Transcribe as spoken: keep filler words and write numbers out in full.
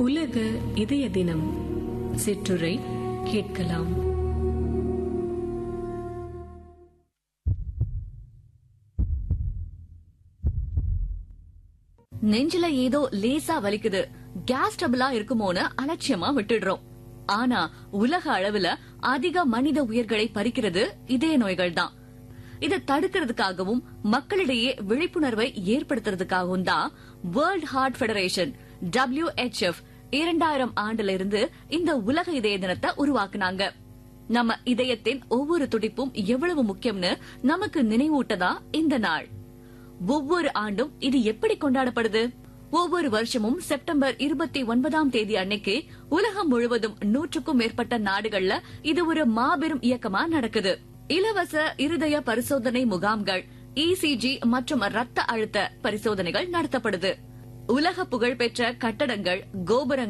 உலக இதய தினம் சிற்றுரை கேட்கலாம். நெஞ்சில ஏதோ லேசா வலிக்குது, கேஸ் ட்ரபிளா இருக்குமோன்னு அலட்சியமா விட்டுடுறோம். ஆனா உலக அளவுல அதிக மனித உயிர்களை பறிக்கிறது இதய நோய்கள் தான். இதை தடுக்கிறதுக்காகவும் மக்களிடையே விழிப்புணர்வை ஏற்படுத்துறதுக்காகவும் தான் world heart federation W H F இரண்டாயிரம் ஆண்டுல இருந்து இந்த உலக இதய தினத்தை உருவாக்குனாங்க. நம்ம இதயத்தின் ஒவ்வொரு துடிப்பும் எவ்வளவு முக்கியம்னு நமக்கு நினைவூட்டதா இந்த நாள். ஒவ்வொரு ஆண்டும் இது எப்படி கொண்டாடப்படுது? ஒவ்வொரு வருஷமும் செப்டம்பர் இருபத்தி ஒன்பதாம் தேதி அன்னைக்கு உலகம் முழுவதும் நூற்றுக்கும் மேற்பட்ட நாடுகள்ல இது ஒரு மாபெரும் இயக்கமா நடக்குது. இலவச இருதய பரிசோதனை முகாம்கள், இ சி ஜி மற்றும் ரத்த அழுத்த பரிசோதனைகள் நடத்தப்படுது. உலக புகழ்பெற்ற கட்டடங்கள், கோபுரங்கள்